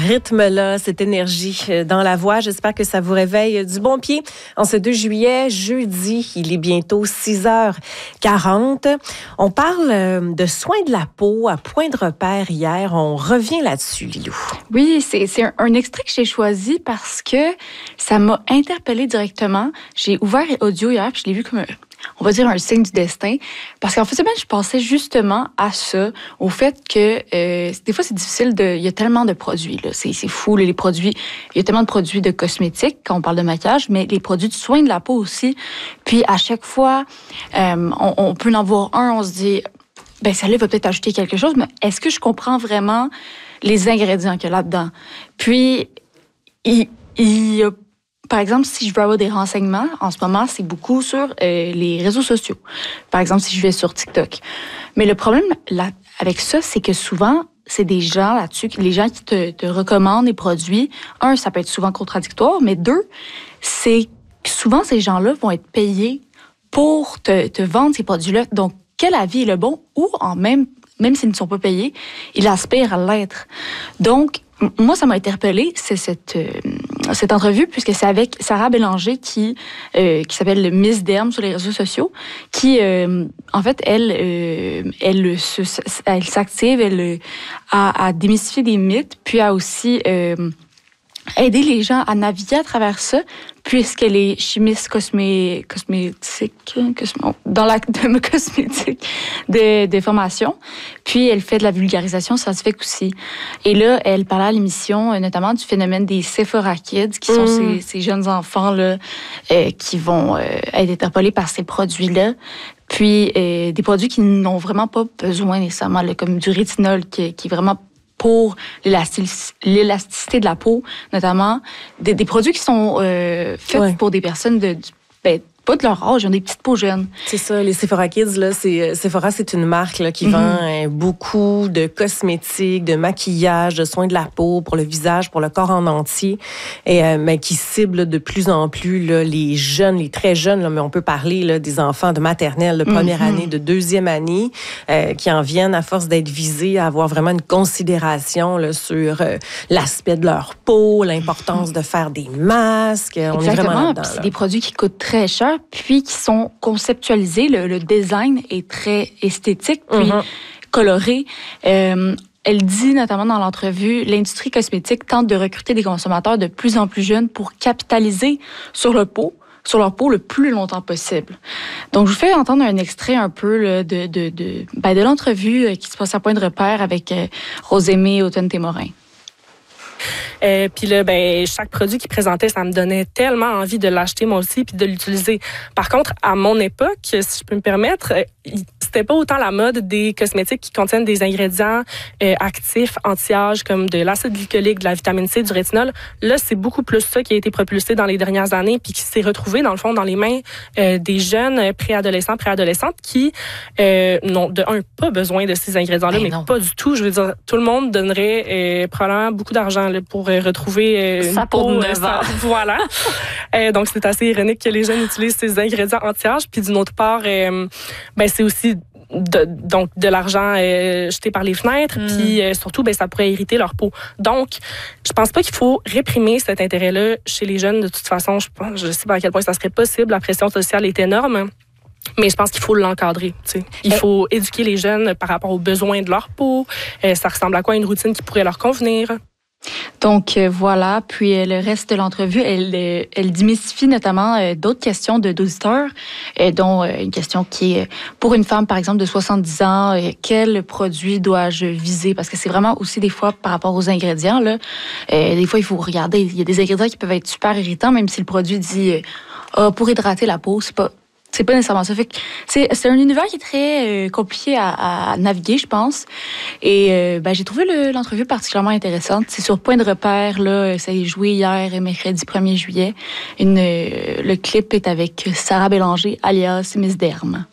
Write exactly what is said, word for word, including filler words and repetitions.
rythme-là, cette énergie dans la voix. J'espère que ça vous réveille du bon pied. En ce deux juillet, jeudi, il est bientôt six heures quarante. On parle de soins de la peau à point de repère hier. On revient là-dessus, Lilou. Oui, c'est, c'est un, un extrait que j'ai choisi parce que ça m'a interpellée directement. J'ai ouvert audio hier puis je l'ai vu comme un... on va dire un signe du destin. Parce qu'en fait, je pensais justement à ça, au fait que euh, des fois, c'est difficile de... Il y a tellement de produits, là. C'est, c'est fou, là, les produits. Il y a tellement de produits de cosmétiques quand on parle de maquillage, mais les produits de soins de la peau aussi. Puis à chaque fois, euh, on, on peut en voir un, on se dit, ben ça là va peut-être ajouter quelque chose, mais est-ce que je comprends vraiment les ingrédients qu'il y a là-dedans? Puis, il, il y a par exemple, si je veux avoir des renseignements, en ce moment, c'est beaucoup sur euh, les réseaux sociaux. Par exemple, si je vais sur TikTok. Mais le problème là, avec ça, c'est que souvent, c'est des gens là-dessus, les gens qui te, te recommandent des produits. Un, ça peut être souvent contradictoire, mais deux, c'est que souvent, ces gens-là vont être payés pour te, te vendre ces produits-là. Donc, quel avis est le bon? Ou, en même, même s'ils ne sont pas payés, ils aspirent à l'être. Donc, moi, ça m'a interpellée, c'est cette, euh, cette entrevue, puisque c'est avec Sarah Bélanger, qui, euh, qui s'appelle Miss Derme sur les réseaux sociaux, qui, euh, en fait, elle, euh, elle, se, elle s'active elle, à, à démystifier des mythes, puis à aussi euh, aider les gens à naviguer à travers ça, puisqu'elle est chimiste cosmé, cosmétique, cosmé, dans la de cosmétique de, de formation. Puis, elle fait de la vulgarisation scientifique aussi. Et là, elle parlait à l'émission notamment du phénomène des Sephora Kids, qui sont mmh. ces, ces jeunes enfants-là euh, qui vont euh, être interpellés par ces produits-là. Puis, euh, des produits qui n'ont vraiment pas besoin nécessairement, là, comme du rétinol, qui, qui est vraiment pour l'élasticité de la peau, notamment des, des produits qui sont euh, faits ouais. pour des personnes de, ben, pas de leur âge, ils ont des petites peaux jeunes. C'est ça, les Sephora Kids, là, c'est, Sephora, c'est une marque là, qui mm-hmm. vend euh, beaucoup de cosmétiques, de maquillage, de soins de la peau pour le visage, pour le corps en entier, et euh, mais qui cible de plus en plus là, les jeunes, les très jeunes, là, mais on peut parler là, des enfants de maternelle, de première mm-hmm. année, de deuxième année, euh, qui en viennent à force d'être visés, à avoir vraiment une considération là, sur euh, l'aspect de leur peau, l'importance mm-hmm. de faire des masques. On Exactement. est vraiment là-dedans. C'est là. des produits qui coûtent très cher, puis qui sont conceptualisés. Le, le design est très esthétique, puis mm-hmm. coloré. Euh, elle dit notamment dans l'entrevue, l'industrie cosmétique tente de recruter des consommateurs de plus en plus jeunes pour capitaliser sur le peau, sur leur peau le plus longtemps possible. Donc, je vous fais entendre un extrait un peu là, de, de, de, ben, de l'entrevue euh, qui se passe à Point de Repère avec euh, Rosémée Automne-Témorin. Euh, puis là, ben, chaque produit qu'il présentait, ça me donnait tellement envie de l'acheter moi aussi puis de l'utiliser. Par contre, à mon époque, si je peux me permettre, c'était pas autant la mode des cosmétiques qui contiennent des ingrédients euh, actifs anti-âge comme de l'acide glycolique, de la vitamine C, du rétinol. Là, c'est beaucoup plus ça qui a été propulsé dans les dernières années puis qui s'est retrouvé, dans le fond, dans les mains euh, des jeunes préadolescents, préadolescentes qui euh, n'ont, de un, pas besoin de ces ingrédients-là, mais, mais pas du tout. Je veux dire, tout le monde donnerait euh, probablement beaucoup d'argent là, pour euh, retrouver euh, une peau neuf ans. Voilà. euh, donc, c'est assez ironique que les jeunes utilisent ces ingrédients anti-âge. Puis d'une autre part, euh, ben c'est aussi de, donc de l'argent euh, jeté par les fenêtres. Mm. Puis euh, surtout, ben ça pourrait irriter leur peau. Donc, je pense pas qu'il faut réprimer cet intérêt-là chez les jeunes. De toute façon, je pense, je sais pas à quel point ça serait possible. La pression sociale est énorme. Mais je pense qu'il faut l'encadrer. Tu sais. Il faut éduquer les jeunes par rapport aux besoins de leur peau. Euh, ça ressemble à quoi une routine qui pourrait leur convenir. Donc euh, voilà, puis euh, le reste de l'entrevue, elle, euh, elle démystifie notamment euh, d'autres questions de d'auditeurs, euh, dont euh, une question qui est pour une femme par exemple de soixante-dix ans, euh, quel produit dois-je viser? Parce que c'est vraiment aussi des fois par rapport aux ingrédients là, euh, des fois il faut regarder, il y a des ingrédients qui peuvent être super irritants, même si le produit dit euh, ah, pour hydrater la peau, c'est pas C'est pas nécessairement ça. Fait que c'est, c'est un univers qui est très euh, compliqué à, à naviguer, je pense. Et euh, ben, j'ai trouvé le, l'entrevue particulièrement intéressante. C'est sur Point de Repère, là. Ça est joué hier, mercredi premier juillet. Une, euh, le clip est avec Sarah Bélanger, alias Miss Derme.